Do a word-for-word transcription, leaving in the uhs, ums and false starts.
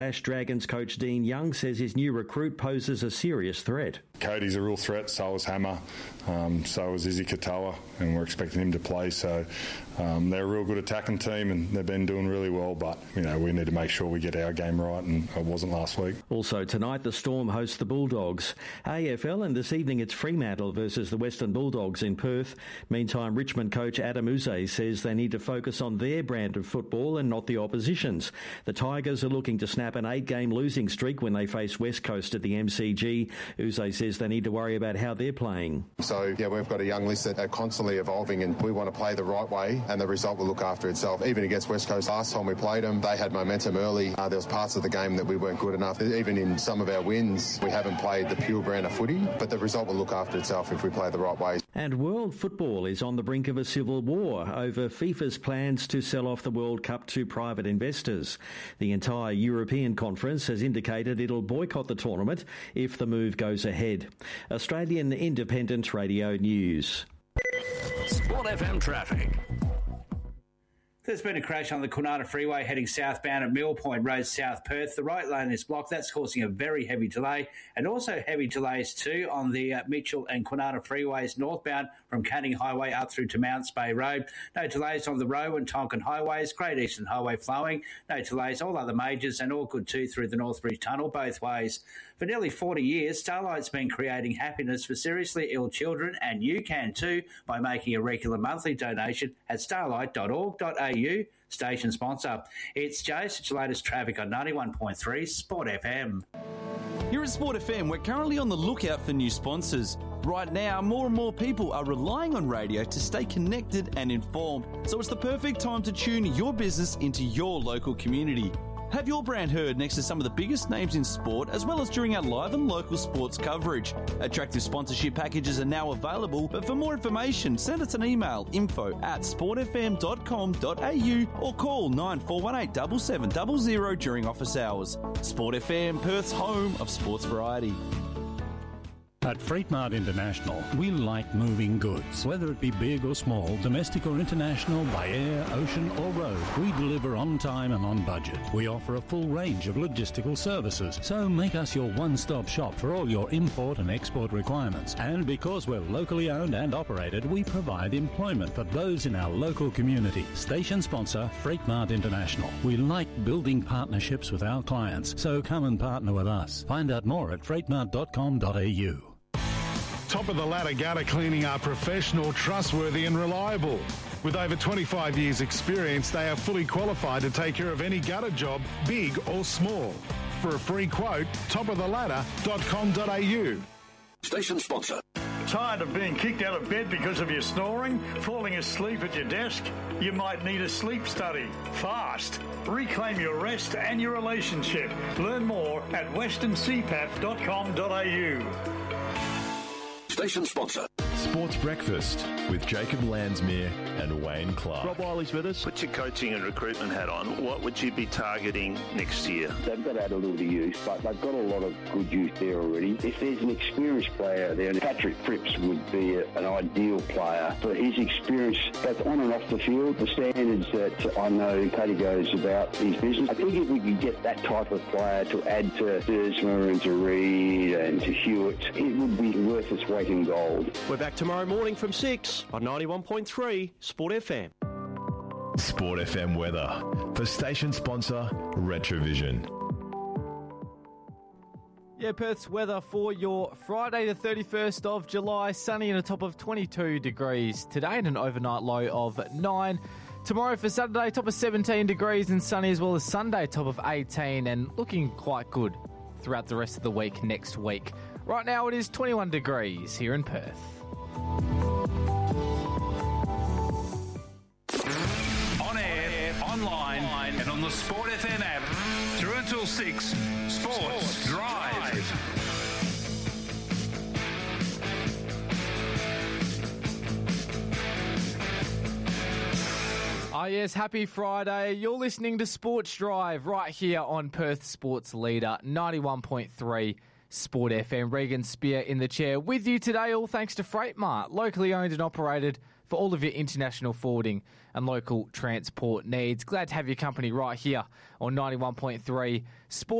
Ash Dragons coach Dean Young says his new recruit poses a serious threat. Cody's a real threat, so is Hammer, um, so is Izzy Katoa, and we're expecting him to play. So um, they're a real good attacking team, and they've been doing really well. But you know, we need to make sure we get our game right, and it wasn't last week. Also tonight, the Storm host the Bulldogs. A F L, and this evening it's Fremantle versus the Western Bulldogs in Perth. Meantime, Richmond coach Adam Uze says they need to focus on their brand of football and not the opposition's. The Tigers are looking to snap an eight-game losing streak when they face West Coast at the M C G. Uze says they need to worry about how they're playing. So, yeah, we've got a young list that are constantly evolving, and we want to play the right way, and the result will look after itself. Even against West Coast last time we played them, they had momentum early. Uh, there was parts of the game that we weren't good enough. Even in some of our wins, we haven't played the pure brand of footy, but the result will look after itself if we play the right way. And world football is on the brink of a civil war over FIFA's plans to sell off the World Cup to private investors. The entire European Conference has indicated it'll boycott the tournament if the move goes ahead. Australian Independent Radio News. Sport F M traffic. There's been a crash on the Kwinana Freeway heading southbound at Mill Point Road, South Perth. The right lane is blocked. That's causing a very heavy delay. And also heavy delays too on the uh, Mitchell and Kwinana Freeways northbound from Canning Highway up through to Mounts Bay Road. No delays on the Roe and Tonkin Highways, Great Eastern Highway flowing. No delays, all other majors, and all good too through the Northbridge Tunnel both ways. For nearly forty years, Starlight's been creating happiness for seriously ill children, and you can too by making a regular monthly donation at starlight dot org dot a u. Station sponsor. It's Jace. It's your latest traffic on ninety-one point three Sport F M. Here at Sport F M, we're currently on the lookout for new sponsors. Right now, more and more people are relying on radio to stay connected and informed, so it's the perfect time to tune your business into your local community. Have your brand heard next to some of the biggest names in sport, as well as during our live and local sports coverage. Attractive sponsorship packages are now available, but for more information, send us an email, info at sport f m dot com dot a u or call nine four one eight seven seven zero zero during office hours. Sport F M, Perth's home of sports variety. At Freight Mart International, we like moving goods. Whether it be big or small, domestic or international, by air, ocean or road, we deliver on time and on budget. We offer a full range of logistical services, so make us your one-stop shop for all your import and export requirements. And because we're locally owned and operated, we provide employment for those in our local community. Station sponsor, Freight Mart International. We like building partnerships with our clients, so come and partner with us. Find out more at freight mart dot com dot a u. Top of the ladder gutter cleaning are professional, trustworthy and reliable. With over twenty-five years experience, they are fully qualified to take care of any gutter job, big or small. For a free quote, top of the ladder dot com dot a u. Station sponsor. Tired of being kicked out of bed because of your snoring? Falling asleep at your desk? You might need a sleep study. Fast. Reclaim your rest and your relationship. Learn more at western c p a p dot com dot a u. Station sponsor. Sports Breakfast with Jacob Landsmere and Wayne Clark. Rob Wiley's with us. Put your coaching and recruitment hat on. What would you be targeting next year? They've got to add a little to use, but they've got a lot of good youth there already. If there's an experienced player there, Patrick Cripps would be a, an ideal player for his experience, both on and off the field, the standards that I know Cody goes about his business. I think if we could get that type of player to add to Dersma and to Reid and to Hewitt, it would be worth its weight in gold. We're back tomorrow morning from six on ninety-one point three Sport F M. Sport F M weather for station sponsor Retrovision. Yeah, Perth's weather for your Friday the thirty-first of July. Sunny and a top of twenty-two degrees today and an overnight low of nine. Tomorrow for Saturday, top of seventeen degrees and sunny, as well as Sunday, top of eighteen, and looking quite good throughout the rest of the week next week. Right now it is twenty-one degrees here in Perth. On air, online, and on the Sport F M app. Through until six, Sports, Sports Drive. Drive. Oh yes, happy Friday. You're listening to Sports Drive right here on Perth Sports Leader, ninety-one point three Sport F M. Regan Spear in the chair with you today, all thanks to Freight Mart, locally owned and operated for all of your international forwarding and local transport needs. Glad to have your company right here on ninety-one point three Sport.